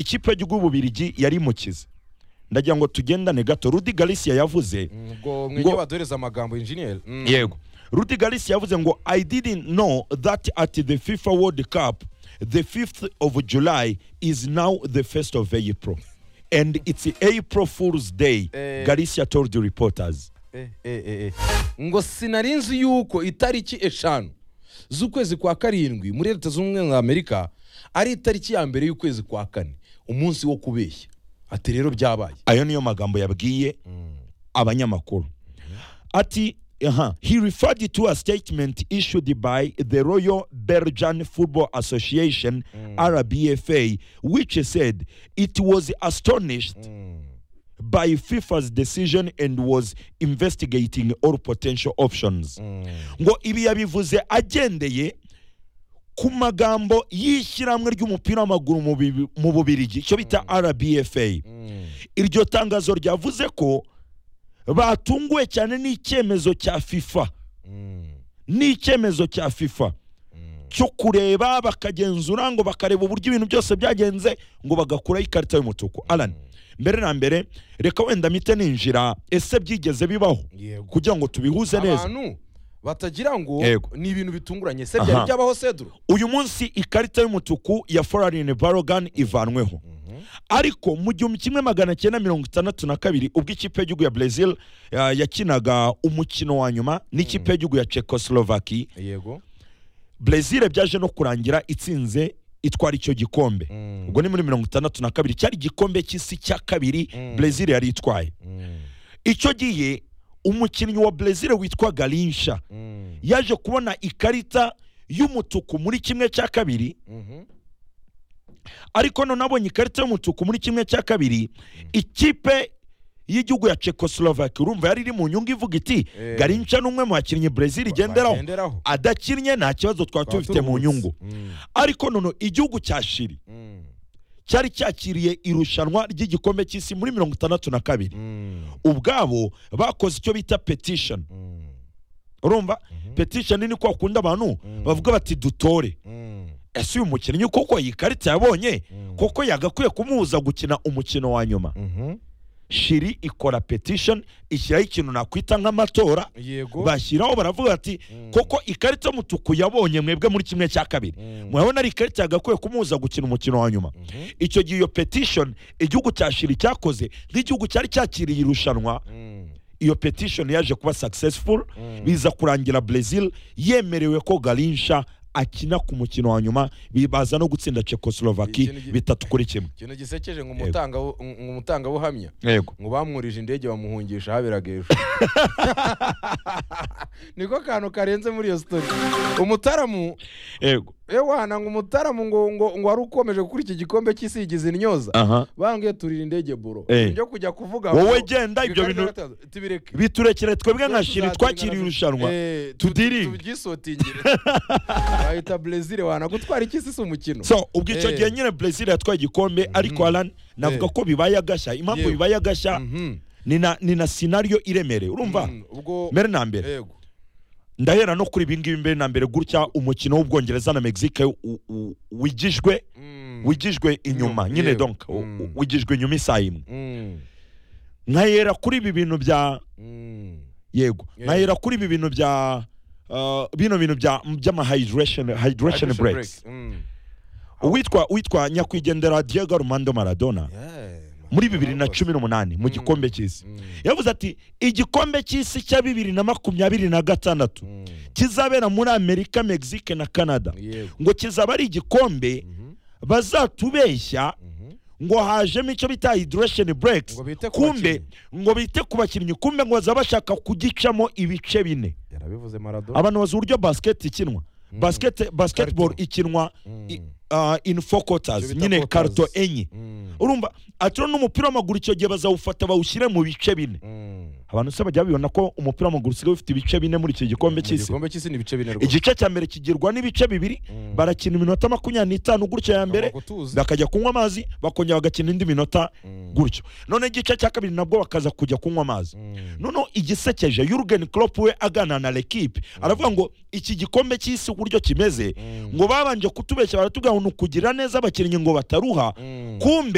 ikipe y'Igihugu Bubiligi yari mukize ndagira ngo tugendane gato. Rudi Garcia yavuze ngo mwenye badoreza amagambo engineer yego Rudi Garcia yavuze ngo I didn't know that at the FIFA World Cup the 5th of July is now the 1st of April and it's April Fool's Day. Garcia told the reporters ngo sinarinzi yuko itariki 5 z'ukwezi kwa karindwi muri Leta z'Ubumwe za Amerika ari itariki ya mbere y'ukwezi kwa 4 umunsi wo kubeshya. Ati rero byabaye. Ayo niyo magambo yabwiye abanyamakuru. Ati he referred to a statement issued by the Royal Belgian Football Association RBFA, which said it was astonished by FIFA's decision and was investigating all potential options. Ngo ibi yabivuze agendeye ku magambo y'ishyirahamwe ry'umupira w'amaguru mu Bubiligi cyo bita RBFA. Iryo tangazo ryavuze ko batunguwe cyane n'icyemezo cya FIFA cyo kureba bakagenzura ngo bakareba uburyo ibintu byose byagenze ngo bagakuraho ikarita y'umutuku. Alan, mbere na mbere reka wenda mite ninjira ese byigeze bibaho kugira ngo tubihuze neza abantu batagira ngo ni ibintu bitunguranye se byari byabaho Cedro. Uyu munsi ikarita y'umutuku ya Florian Balogun ivanweho ariko mu 1962 ubwo ikipe y'Igihugu ya Brazil yakinaga umukino wa nyuma n'ikipe y'Igihugu ya Czechoslovakia yego Brazil byaje no kurangira itsinze itwara icyo gikombe. Ubwo ni muri 1962 cyari igikombe cy'isi cya kabiri Brazil yari itwaye. Icyo gihe umukinnyi wa Brazil witwa Garrincha yaje kubona ikarita y'umutuku muri kimwe cya kabiri ariko none abonye ikarita y'umutuku muri kimwe cya kabiri ikipe y'Igihugu ya Czechoslovakia urumva yari iri mu nyungu ivuga iti Garrincha n'umwe mu bakinnyi Brazil igenderaho adakinnye nta kibazo twatufite mu nyungu. Ariko none igihugu cya Chili cyari cyakiriye irushanwa ry'igikombe cy'isi muri 1962 ubwabo bakoze icyo bita petition. Urumva petition ni ko akunda abantu bavuga bati dutore ese uyu mukinnyi koko yikarita yabonye koko yagakwiye kumuza gukina umukino wa nyuma. Chili ikora petition ishyiraho ikintu nakwita nk'amatora bashyiraho baravuga ati koko ikarita y'umutuku yabonye mwebwe muri kimwe cya kabiri murabona ari ikarita yagakwiye kumuza gukina umukino wa nyuma. Icyo gihe iyo petition igihugu cya Chili cyakoze nk'igihugu cyari cyakiriye irushanwa iyo petition yaje kuba successful biza kurangira Brazil yemerewe ko Garrincha akina ku mukino wa nyuma bibaza no gutsinda Czechoslovakia 3-1. Kintu gisekeje ngo umutanga buhamya ngo bamwurije indege bamuhungisha haberageje. Niko kantu karenze muri iyo story. Umutaramu wana ngo umutaramu ngo wari ukomeje kuri iki gikombe cy'isi yigize inyoza bangiye turira indege buro njyo kujya kuvuga wowe genda ibyo bintu biturekere twebwe nka Chili twakiriye irushanwa tugisotingire bahita Brazil wana gutwara ikisi si umukino. So ubwo icyo gihe nyine Brazil yatwaye igikombe ariko Alan navuga ko bibaye agashya impamvu bibaye agashya ni na scenario iremereye urumva mbere na mbere ndahera no kuri bingi mbere na mbere gutya umukino w'Ubwongereza na Mexique wigijwe inyuma nyine donc wigijwe inyuma isayimwe nkayera kuri ibi bintu bya nkayera kuri ibi bintu bya bino bintu by'ama hydration breaks witwa nyakwigendera Diego Armando Maradona muri 2018 mu gikombe cy'isi yavuze ati igikombe cy'isi cya 2026 kizabera muri Amerika, Mexique na Canada ngo kizaba ari igikombe bazatubeshya ngo hajemo icyo bita hydration breaks kumbe ngo bite ku bakinnyi kumbe ngo bazabashaka kugicamo ibice bine. Yarabivuze Maradona. Abantu bazi uburyo basket ikinwa basketball ikinwa in four quarters nyine karto enye urumva atyo n'umupira w'amaguru icyo gihe bazawufata bawushyire mu bice bine. Abantu se bajya bibona ko umupira w'amaguru usigaye ufite ibice bine muri iki gikombe cy'isi. Igikombe cy'isi ni ibice bine rwose. Igice cya mbere kigirwa n'ibice bibiri barakina iminota 25 gutyo ya mbere bakajya kunywa amazi bakongera bagakina indi minota gutyo none igice cya kabiri nabwo bakaza kujya kunywa amazi. None igisekeje Jurgen Klopp we agana na l'équipe aravuga ngo iki gikombe cy'isi uburyo kimeze ngo babanje kutubeshya baratubwira ngo kugira neza abakinnyi ngo bataruha kumbe